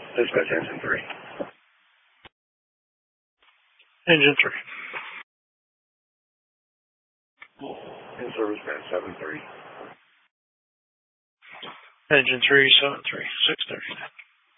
Dispatch engine 3. Engine 3. In service band 7-3. Engine 3, 7-3, 630.